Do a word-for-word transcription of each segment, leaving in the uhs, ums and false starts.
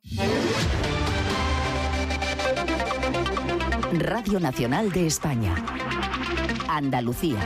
Radio Nacional de España. Andalucía.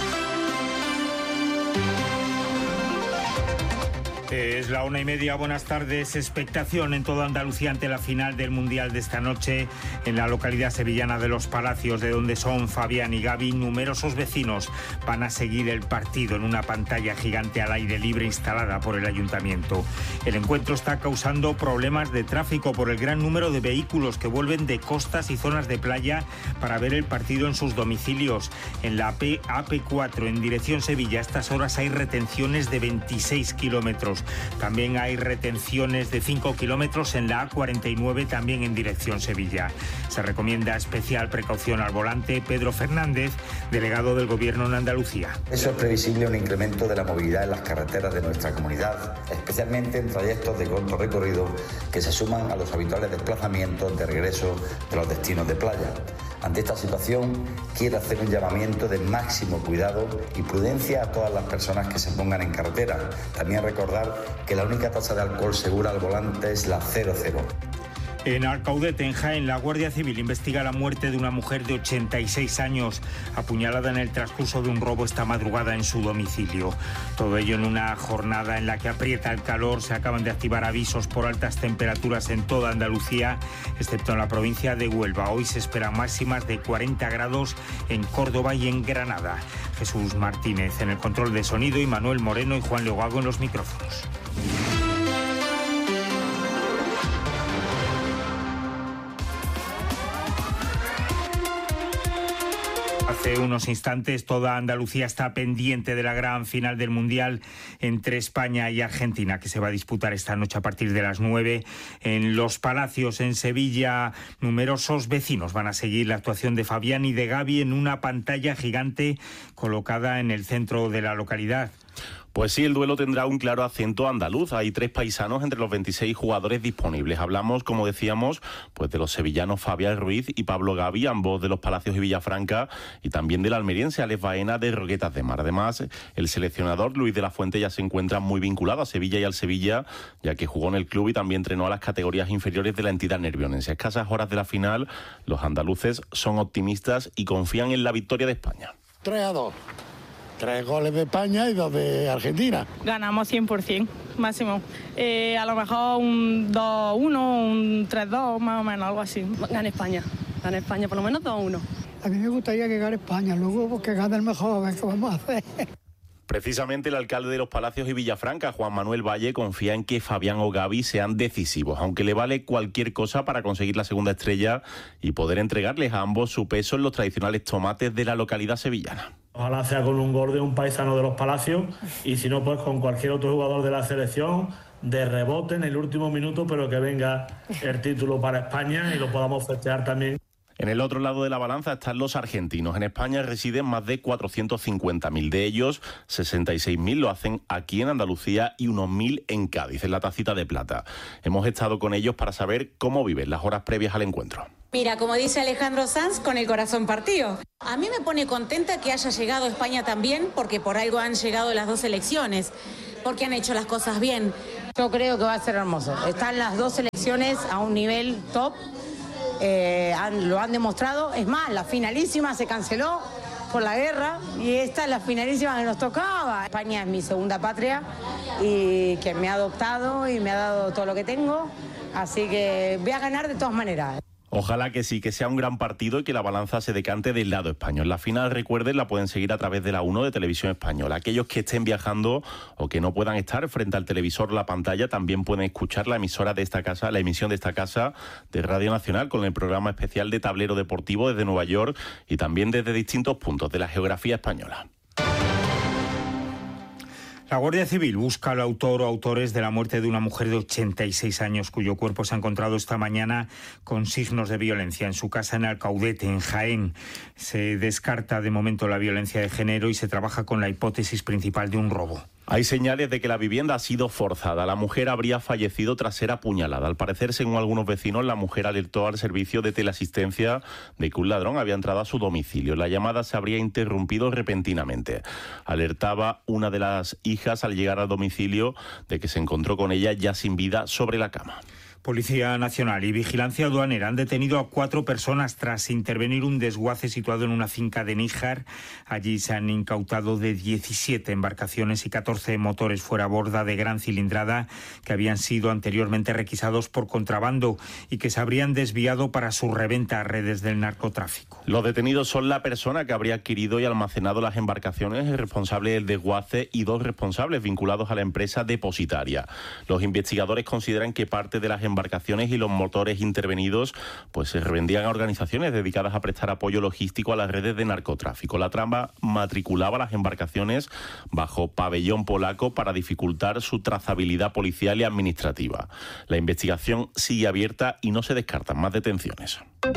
Es la una y media, buenas tardes. Expectación en toda Andalucía ante la final del Mundial de esta noche en la localidad sevillana de Los Palacios, de donde son Fabián y Gaby. Numerosos vecinos van a seguir el partido en una pantalla gigante al aire libre instalada por el ayuntamiento. El encuentro está causando problemas de tráfico por el gran número de vehículos que vuelven de costas y zonas de playa para ver el partido en sus domicilios. En la A P cuatro en dirección Sevilla a estas horas hay retenciones de veintiséis kilómetros. También hay retenciones de cinco kilómetros en la A cuarenta y nueve, también en dirección Sevilla. Se recomienda especial precaución al volante. Pedro Fernández, delegado del Gobierno en Andalucía. Eso es previsible un incremento de la movilidad en las carreteras de nuestra comunidad, especialmente en trayectos de corto recorrido que se suman a los habituales desplazamientos de regreso de los destinos de playa. Ante esta situación, quiero hacer un llamamiento de máximo cuidado y prudencia a todas las personas que se pongan en carretera. También recordar que la única tasa de alcohol segura al volante es la cero cero. En Alcaudete, en Jaén, la Guardia Civil investiga la muerte de una mujer de ochenta y seis años, apuñalada en el transcurso de un robo esta madrugada en su domicilio. Todo ello en una jornada en la que aprieta el calor. Se acaban de activar avisos por altas temperaturas en toda Andalucía, excepto en la provincia de Huelva. Hoy se esperan máximas de cuarenta grados en Córdoba y en Granada. Jesús Martínez en el control de sonido y Manuel Moreno y Juan Leogago en los micrófonos. Hace unos instantes toda Andalucía está pendiente de la gran final del Mundial entre España y Argentina, que se va a disputar esta noche a partir de las nueve en Los Palacios, en Sevilla. Numerosos vecinos van a seguir la actuación de Fabián y de Gaby en una pantalla gigante colocada en el centro de la localidad. Pues sí, el duelo tendrá un claro acento andaluz. Hay tres paisanos entre los veintiséis jugadores disponibles. Hablamos, como decíamos, pues de los sevillanos Fabián Ruiz y Pablo Gaby, ambos de Los Palacios y Villafranca, y también del almeriense Alex Baena de Roquetas de Mar. Además, el seleccionador Luis de la Fuente ya se encuentra muy vinculado a Sevilla y al Sevilla, ya que jugó en el club y también entrenó a las categorías inferiores de la entidad nervionense. A escasas horas de la final, los andaluces son optimistas y confían en la victoria de España. tres a dos. Tres goles de España y dos de Argentina. Ganamos cien por ciento, máximo. Eh, a lo mejor un dos uno, un tres dos, más o menos, algo así. Gana España, gana España, por lo menos dos uno. A mí me gustaría que gane España, luego que gane el mejor, a ver qué vamos a hacer. Precisamente el alcalde de Los Palacios y Villafranca, Juan Manuel Valle, confía en que Fabián o Gaby sean decisivos, aunque le vale cualquier cosa para conseguir la segunda estrella y poder entregarles a ambos su peso en los tradicionales tomates de la localidad sevillana. Ojalá sea con un gol de un paisano de Los Palacios y si no, pues con cualquier otro jugador de la selección, de rebote en el último minuto, pero que venga el título para España y lo podamos festejar también. En el otro lado de la balanza están los argentinos. En España residen más de cuatrocientos cincuenta mil. De ellos, sesenta y seis mil lo hacen aquí en Andalucía y unos mil en Cádiz, en la Tacita de Plata. Hemos estado con ellos para saber cómo viven las horas previas al encuentro. Mira, como dice Alejandro Sanz, con el corazón partido. A mí me pone contenta que haya llegado España también, porque por algo han llegado las dos selecciones, porque han hecho las cosas bien. Yo creo que va a ser hermoso. Están las dos selecciones a un nivel top. Eh, han, lo han demostrado. Es más, la finalísima se canceló por la guerra y esta es la finalísima que nos tocaba. España es mi segunda patria y que me ha adoptado y me ha dado todo lo que tengo, así que voy a ganar de todas maneras. Ojalá que sí, que sea un gran partido y que la balanza se decante del lado español. La final, recuerden, la pueden seguir a través de la uno de Televisión Española. Aquellos que estén viajando o que no puedan estar frente al televisor o la pantalla también pueden escuchar la emisora de esta casa, la emisión de esta casa de Radio Nacional con el programa especial de Tablero Deportivo desde Nueva York y también desde distintos puntos de la geografía española. La Guardia Civil busca al autor o autores de la muerte de una mujer de ochenta y seis años cuyo cuerpo se ha encontrado esta mañana con signos de violencia en su casa en Alcaudete, en Jaén. Se descarta de momento la violencia de género y se trabaja con la hipótesis principal de un robo. Hay señales de que la vivienda ha sido forzada. La mujer habría fallecido tras ser apuñalada. Al parecer, según algunos vecinos, la mujer alertó al servicio de teleasistencia de que un ladrón había entrado a su domicilio. La llamada se habría interrumpido repentinamente. Alertaba una de las hijas al llegar al domicilio de que se encontró con ella ya sin vida sobre la cama. Policía Nacional y Vigilancia Aduanera han detenido a cuatro personas tras intervenir un desguace situado en una finca de Níjar. Allí se han incautado de diecisiete embarcaciones y catorce motores fuera borda de gran cilindrada que habían sido anteriormente requisados por contrabando y que se habrían desviado para su reventa a redes del narcotráfico. Los detenidos son la persona que habría adquirido y almacenado las embarcaciones, el responsable del desguace y dos responsables vinculados a la empresa depositaria. Los investigadores consideran que parte de las embarcaciones y los motores intervenidos pues se revendían a organizaciones dedicadas a prestar apoyo logístico a las redes de narcotráfico. La trama matriculaba las embarcaciones bajo pabellón polaco para dificultar su trazabilidad policial y administrativa. La investigación sigue abierta y no se descartan más detenciones.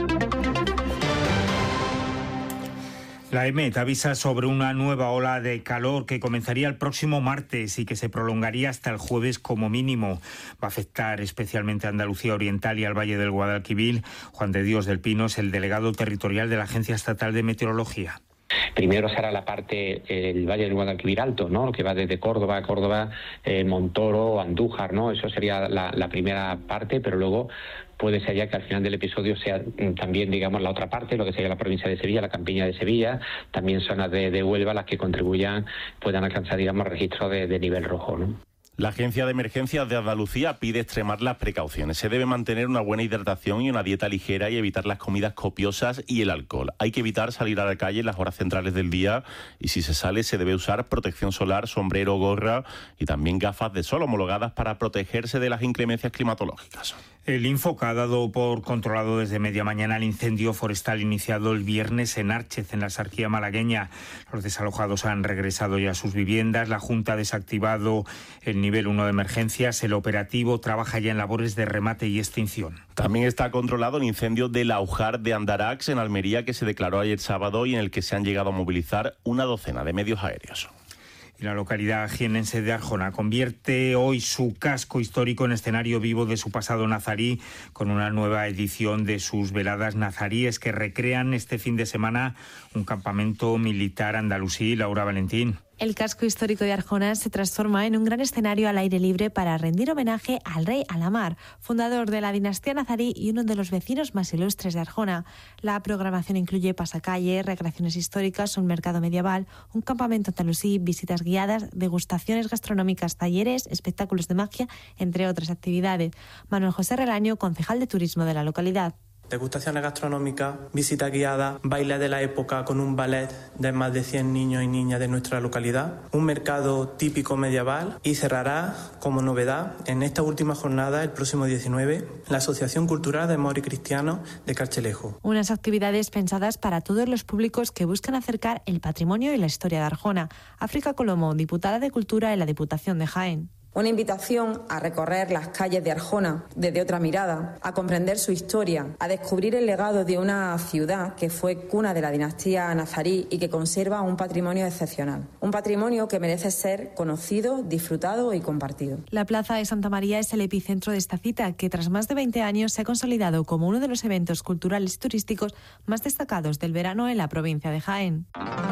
La EMET avisa sobre una nueva ola de calor que comenzaría el próximo martes y que se prolongaría hasta el jueves como mínimo. Va a afectar especialmente a Andalucía Oriental y al Valle del Guadalquivir. Juan de Dios del Pino es el delegado territorial de la Agencia Estatal de Meteorología. Primero será la parte, el Valle del Guadalquivir Alto, ¿no? Lo que va desde Córdoba, Córdoba, eh, Montoro, Andújar, ¿no? Eso sería la, la primera parte, pero luego puede ser ya que al final del episodio sea también, digamos, la otra parte, lo que sería la provincia de Sevilla, la campiña de Sevilla, también zonas de, de Huelva, las que contribuyan, puedan alcanzar, digamos, registros de, de nivel rojo, ¿no? La Agencia de Emergencias de Andalucía pide extremar las precauciones. Se debe mantener una buena hidratación y una dieta ligera y evitar las comidas copiosas y el alcohol. Hay que evitar salir a la calle en las horas centrales del día y si se sale se debe usar protección solar, sombrero, gorra y también gafas de sol homologadas para protegerse de las inclemencias climatológicas. El Infoca ha dado por controlado desde media mañana el incendio forestal iniciado el viernes en Árchez, en la Sarquía malagueña. Los desalojados han regresado ya a sus viviendas. La Junta ha desactivado el nivel uno de emergencias. El operativo trabaja ya en labores de remate y extinción. También está controlado el incendio del Aujar de Andarax, en Almería, que se declaró ayer sábado y en el que se han llegado a movilizar una docena de medios aéreos. Y la localidad jienense de Arjona convierte hoy su casco histórico en escenario vivo de su pasado nazarí, con una nueva edición de sus veladas nazaríes que recrean este fin de semana un campamento militar andalusí. Laura Valentín. El casco histórico de Arjona se transforma en un gran escenario al aire libre para rendir homenaje al rey Alamar, fundador de la dinastía nazarí y uno de los vecinos más ilustres de Arjona. La programación incluye pasacalle, recreaciones históricas, un mercado medieval, un campamento andalusí, visitas guiadas, degustaciones gastronómicas, talleres, espectáculos de magia, entre otras actividades. Manuel José Relaño, concejal de turismo de la localidad. Degustaciones gastronómicas, visita guiada, baile de la época con un ballet de más de cien niños y niñas de nuestra localidad, un mercado típico medieval y cerrará como novedad en esta última jornada, el próximo diecinueve, la Asociación Cultural de Mori Cristianos de Carchelejo. Unas actividades pensadas para todos los públicos que buscan acercar el patrimonio y la historia de Arjona. África Colomo, diputada de Cultura en la Diputación de Jaén. Una invitación a recorrer las calles de Arjona desde otra mirada, a comprender su historia, a descubrir el legado de una ciudad que fue cuna de la dinastía nazarí y que conserva un patrimonio excepcional. Un patrimonio que merece ser conocido, disfrutado y compartido. La Plaza de Santa María es el epicentro de esta cita, que tras más de veinte años se ha consolidado como uno de los eventos culturales y turísticos más destacados del verano en la provincia de Jaén.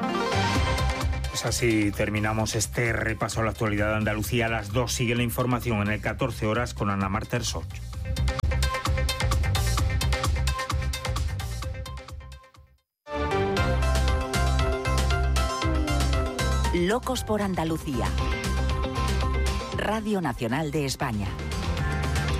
Pues así terminamos este repaso a la actualidad de Andalucía. A las dos sigue la información en el catorce horas con Ana Marta Ersoch. Locos por Andalucía. Radio Nacional de España.